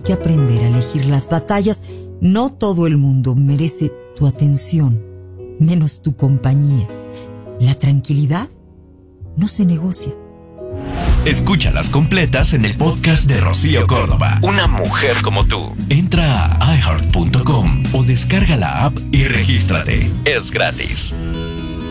que aprender a elegir las batallas. No todo el mundo merece tu atención, menos tu compañía. La tranquilidad no se negocia. Escúchalas completas en el podcast de Rocío Córdoba. Una mujer como tú. Entra a iHeart.com o descarga la app y regístrate. Es gratis.